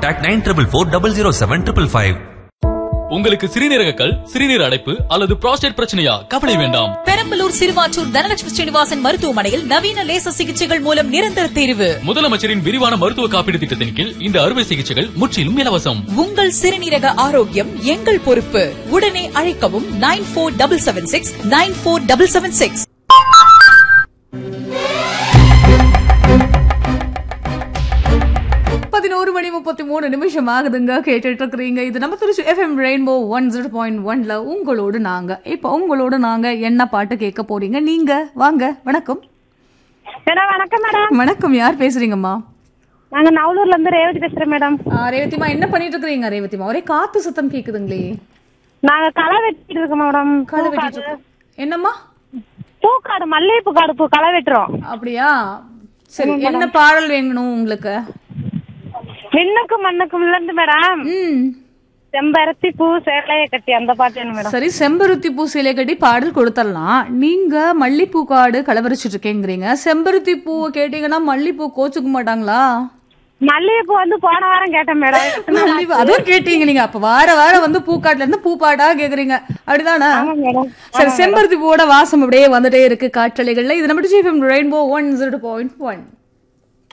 Contact 94400755. உங்களுக்கு சிறுநீரக கல், சிறுநீர் அடைப்பு அல்லது புரோஸ்டேட் பிரச்சனையா? கவலை வேண்டாம். பெரம்பலூர் சிறுவாச்சூர் தனலட்சுமி ஸ்ரீனிவாசன் மருத்துவமனையில் நவீன லேசர் சிகிச்சைகள் மூலம் நிரந்தர தீர்வு. முதலமைச்சரின் விரிவான மருத்துவ காப்பீடு திட்டத்தின் கீழ் இந்த அறுவை சிகிச்சைகள் முற்றிலும் இலவசம். உங்கள் சிறுநீரக ஆரோக்கியம் எங்கள் பொறுப்பு. உடனே அழைக்கவும் 9477694776. மணி 33 ஆகுதுங்க. கேட்டுட்டு இருக்கிறீங்க. இது நம்ம திருச்சி எஃப்எம் ரெயின்போ 101.1ல உங்களோடு நாங்க. இப்ப உங்களோடு நாங்க என்ன பாட்டு கேட்க போறீங்க? நீங்க வாங்க. வணக்கம். வணக்கம் மேடம். வணக்கம். யார் பேசுறீங்கம்மா? நாங்க நவலூர்ல இருந்து ரேவதி பேசுறேன் மேடம். ரேவதிமா, என்ன பண்ணிட்டு இருக்கீங்க? ரேவதிமா, ஒரே காத்து சத்தம் கேக்குதுங்களே. நாங்க களை வெட்டிட்டு இருக்கோம் மேடம். களை வெட்டிட்டு என்னம்மா? பூக்காடு, மல்லிகைப்பூ காடு பூ களை வெட்டுறோம். அப்படியா? சரி, என்ன பாடல் வேணும் உங்களுக்கு? விண்ணுக்கும் மண்ணுக்கும் இருந்து மேடம். செம்பருத்தி பூ சேலைய கட்டி அந்த பாட்டு வேணும் மேடம். சரி, செம்பருத்தி பூ சேலை கட்டி பாடல் கொடுத்துடலாம். நீங்க மல்லிப்பூ காடு கலவரிச்சிட்டு இருக்கீங்க. செம்பருத்தி பூவை கேட்டீங்கன்னா மல்லிப்பூ கோச்சுக்க மாட்டாங்களா? மல்லிகைப்பூ வந்து போன வாரம் கேட்டேன் மேடம். அதுவும் கேட்டீங்க நீங்க. அப்ப வாரம் வந்து பூக்காட்டுல இருந்து பூப்பாடா கேக்குறீங்க, அப்படிதானே? சரி, செம்பருத்தி பூவோட வாசம் அப்படியே வந்துட்டே இருக்கு காற்றலைகள்ல. இது நம்ம ரெயின்போ 101.1.